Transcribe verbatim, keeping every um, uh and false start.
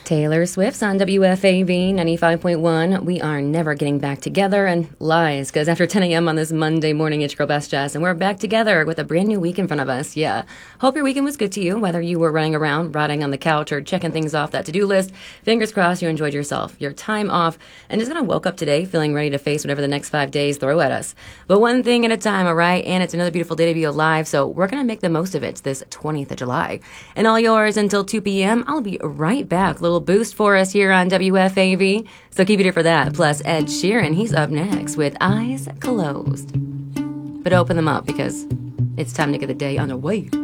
Taylor Swift's on W F A V ninety-five point one. We are never getting back together, and lies, because after ten a.m. on this Monday morning, it's your girl Best Jess, and we're back together with a brand new week in front of us. Yeah. Hope your weekend was good to you, whether you were running around, rotting on the couch, or checking things off that to-do list. Fingers crossed you enjoyed yourself, your time off, and just kind of woke up today feeling ready to face whatever the next five days throw at us. But one thing at a time, all right? And it's another beautiful day to be alive, so we're going to make the most of it this twentieth of July. And all yours until two p.m. I'll be right back. Little boost for us here on W F A V, so keep it here for that. Plus Ed Sheeran, he's up next with Eyes Closed. But open them up because it's time to get the day underway.